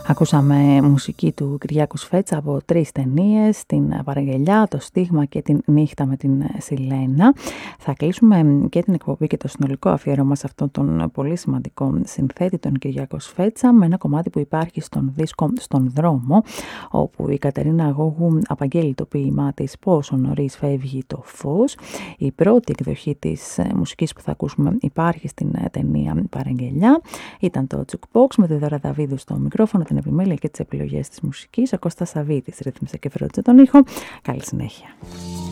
Ακούσαμε μουσική του Κυριάκου Σφέτσα από 3 ταινίες, την Παραγγελιά, το Στίγμα και την Νύχτα με την Σιλένα. Θα κλείσουμε και την εκπομπή και το συνολικό αφιέρωμα σε αυτόν τον πολύ σημαντικό συνθέτη, τον Κυριάκο Σφέτσα, με ένα κομμάτι που υπάρχει στον δίσκο «Στον δρόμο», όπου η Κατερίνα Αγώγου απαγγέλει το ποίημά της «Πόσο νωρίς φεύγει το φως». Η πρώτη εκδοχή της μουσικής που θα ακούσουμε υπάρχει στην ταινία Παραγγελιά. Ήταν το Jukebox με τη Δώρα Δαβίδου στο μικρόφωνο, την επιμέλεια και τις επιλογές της μουσικής. Ο Κώστας Σαββίδης ρύθμισε και φρόντισε τον ήχο. Καλή συνέχεια.